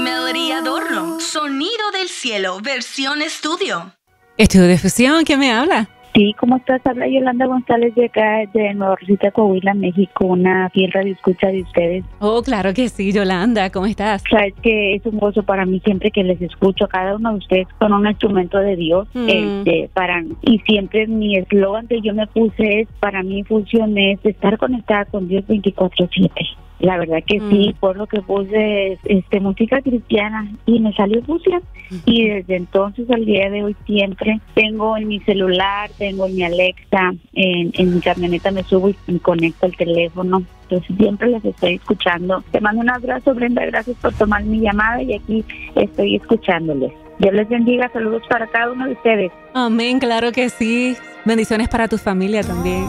Melody Adorno, Sonido del Cielo, versión estudio. Estudio de Fusión, ¿quién me habla? Sí, ¿cómo estás? Habla Yolanda González de acá, de Nueva Rosita, Coahuila, México, una fiel radioescucha de ustedes. Oh, claro que sí, Yolanda, ¿cómo estás? Sabes que es un gozo para mí siempre que les escucho, cada uno de ustedes con un instrumento de Dios. Y siempre mi eslogan que yo me puse es, para mí Fusión es estar conectada con Dios 24/7. La verdad que sí, por lo que puse música cristiana y me salió Fusión. Y desde entonces al día de hoy siempre tengo en mi celular, tengo en mi Alexa, en mi camioneta me subo y me conecto al teléfono. Entonces siempre las estoy escuchando. Te mando un abrazo, Brenda, gracias por tomar mi llamada y aquí estoy escuchándoles. Dios les bendiga, saludos para cada uno de ustedes. Amén, claro que sí. Bendiciones para tu familia también.